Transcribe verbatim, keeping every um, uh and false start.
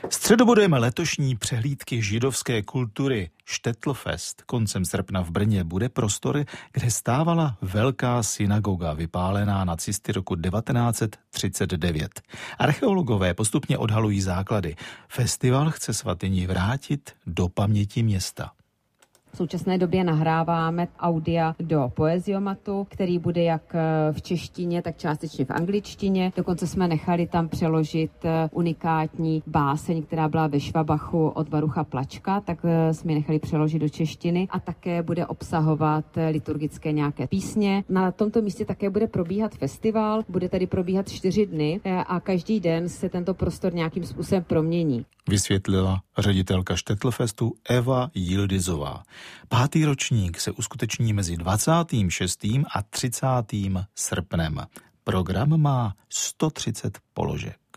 Středobodem letošní přehlídky židovské kultury Štetlfest koncem srpna v Brně bude prostor, kde stávala velká synagoga vypálená nacisty roku devatenáct set třicet devět. Archeologové postupně odhalují základy. Festival chce svatyni vrátit do paměti města. V současné době nahráváme audia do poeziomatu, který bude jak v češtině, tak částečně v angličtině. Dokonce jsme nechali tam přeložit unikátní báseň, která byla ve Švabachu od Barucha Plačka, tak jsme ji nechali přeložit do češtiny a také bude obsahovat liturgické nějaké písně. Na tomto místě také bude probíhat festival, bude tady probíhat čtyři dny a každý den se tento prostor nějakým způsobem promění. Vysvětlila ředitelka Štetlfestu Eva Jildizová. Pátý ročník se uskuteční mezi dvacátým šestým a třicátým srpnem. Program má sto třicet položek.